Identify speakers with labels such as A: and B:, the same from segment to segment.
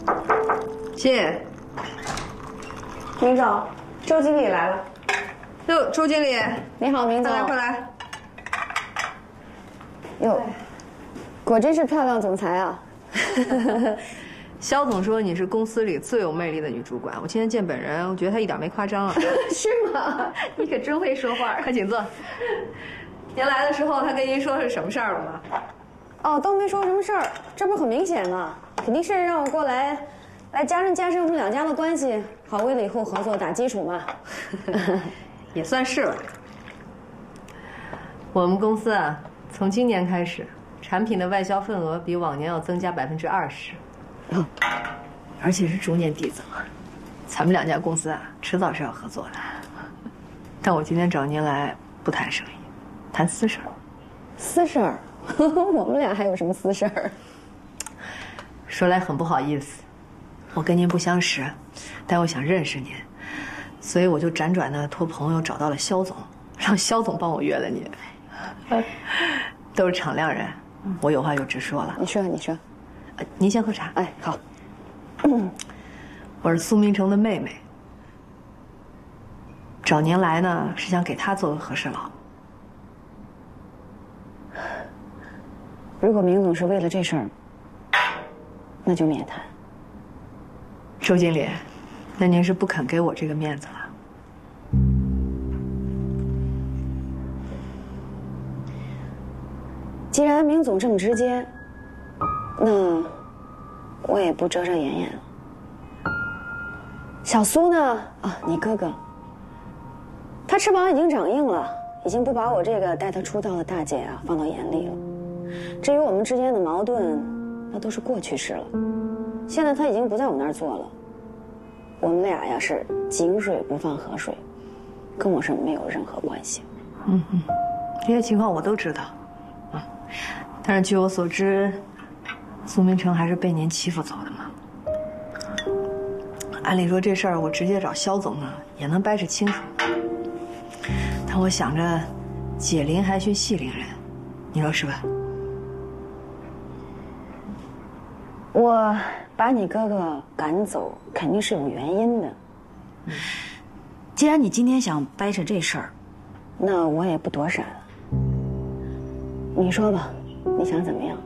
A: 进。
B: 明总，周经理来了。
A: 哟，周经理，
B: 你好，明总。
A: 快来，快来。
B: 哟，果真是漂亮总裁啊！
A: 肖总说你是公司里最有魅力的女主管，我今天见本人，我觉得他一点没夸张啊。
B: 是吗？你可真会说话。
A: 快请坐。您来的时候，他跟您说是什么事儿了吗？
B: 哦，都没说什么事儿，这不很明显吗？肯定是让我过来加深我们两家的关系，好为了以后合作打基础嘛。
A: 也算是吧。我们公司啊，从今年开始，产品的外销份额比往年要增加20%，而且是逐年递增。咱们两家公司啊，迟早是要合作的。但我今天找您来，不谈生意，谈私事儿。
B: 私事儿？我们俩还有什么私事儿？
A: 说来很不好意思，我跟您不相识，但我想认识您，所以我就辗转的托朋友找到了肖总，让肖总帮我约了您。都是敞亮人，我有话就直说了。
B: 你说。
A: 您先喝茶。
B: 哎，好。
A: 我是苏明成的妹妹，找您来呢是想给她做个和事佬。
B: 如果明总是为了这事儿，那就免谈。
A: 周经理，那您是不肯给我这个面子了？
B: 既然明总这么直接，那我也不遮遮掩掩了。小苏呢？啊，你哥哥，他翅膀已经长硬了，已经不把我这个带他出道的大姐啊放到眼里了。至于我们之间的矛盾，那都是过去式了。现在他已经不在我那儿做了，我们俩呀是井水不犯河水，跟我是没有任何关系。
A: 这些情况我都知道，但是据我所知，苏明成还是被您欺负走的嘛。按理说这事儿我直接找肖总呢也能掰扯清楚，但我想着解铃还须系铃人，你说是吧？
B: 我把你哥哥赶走，肯定是有原因的。
C: 既然你今天想掰扯这事儿，
B: 那我也不躲闪了。你说吧，你想怎么样？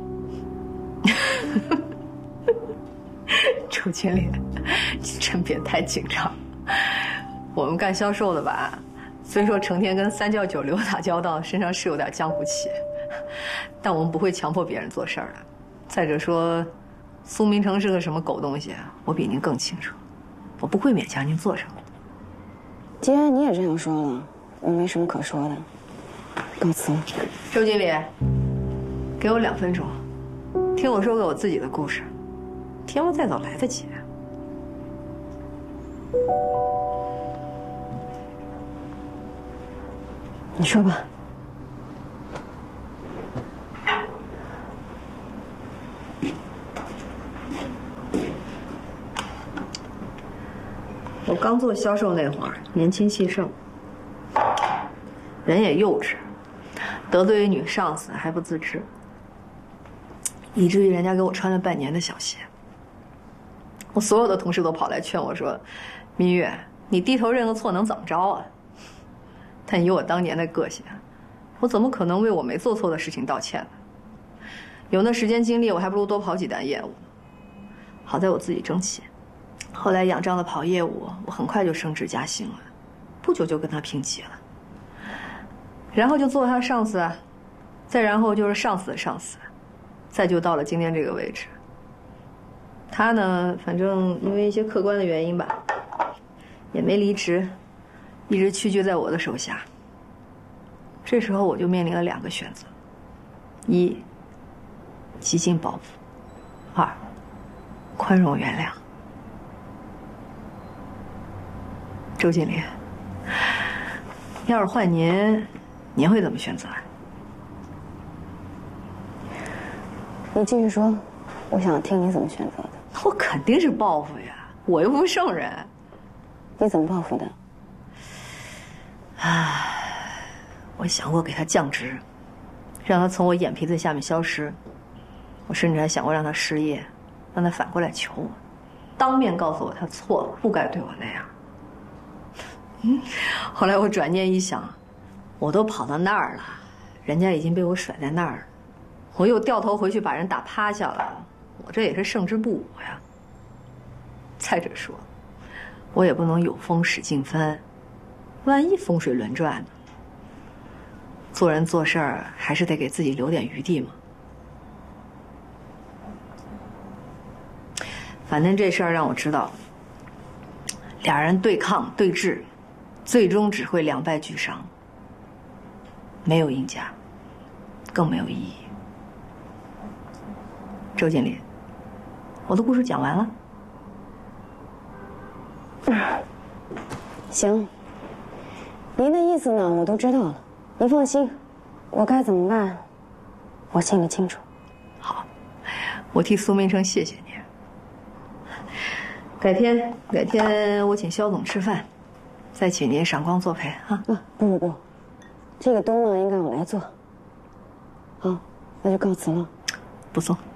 A: 周经理，你真别太紧张。我们干销售的吧，虽说成天跟三教九流打交道，身上是有点江湖气，但我们不会强迫别人做事儿的。再者说，苏明成是个什么狗东西，我比您更清楚，我不会勉强您做什么。
B: 既然你也这样说了，我没什么可说的，告辞。
A: 周经理，给我2分钟，听我说个我自己的故事。天不再早来得及。
B: 你说吧。
A: 我刚做销售那会儿，年轻气盛，人也幼稚，得罪一女上司还不自知，以至于人家给我穿了半年的小鞋。我所有的同事都跑来劝我说：“明月，你低头认个错能怎么着啊？”但以我当年的个性，我怎么可能为我没做错的事情道歉呢？有那时间精力，我还不如多跑几单业务。好在我自己争气，后来仰仗的跑业务，我很快就升职加薪了，不久就跟他平级了。然后就做他上司，再然后就是上司的上司，再就到了今天这个位置。他呢，反正因为一些客观的原因吧，也没离职，一直屈居在我的手下。这时候我就面临了2个选择：一，极尽报复；二，宽容原谅。周经理，要是换您，您会怎么选择？
B: 你继续说，我想听你怎么选择的。
A: 我肯定是报复呀，我又不是圣人。
B: 你怎么报复的？
A: 我想过给他降职，让他从我眼皮子下面消失。我甚至还想过让他失业， 让他反过来求我，当面告诉我他错了，不该对我那样。后来我转念一想，我都跑到那儿了，人家已经被我甩在那儿，我又掉头回去把人打趴下了，我这也是胜之不武呀。再者说，我也不能有风使劲翻，万一风水轮转呢？做人做事儿还是得给自己留点余地嘛。反正这事儿让我知道，俩人对抗对峙，最终只会两败俱伤，没有赢家，更没有意义。周经理，我的故事讲完了。
B: 行，您的意思呢，我都知道了。您放心，我该怎么办，我心里清楚。
A: 好，我替苏明生谢谢你。改天我请肖总吃饭，再请您赏光作陪啊。
B: 不，这个冬呢应该我来做。好，那就告辞了。
A: 不送。